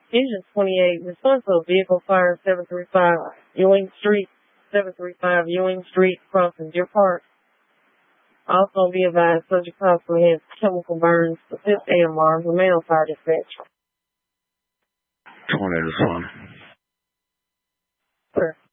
Engine 28, response to a vehicle fire 735 Ewing Street, 735 Ewing Street, crossing Deer Park. Also be advised, subject possibly has chemical burns. Assist AMR, remain on fire dispatch. Tornado's on. Sir.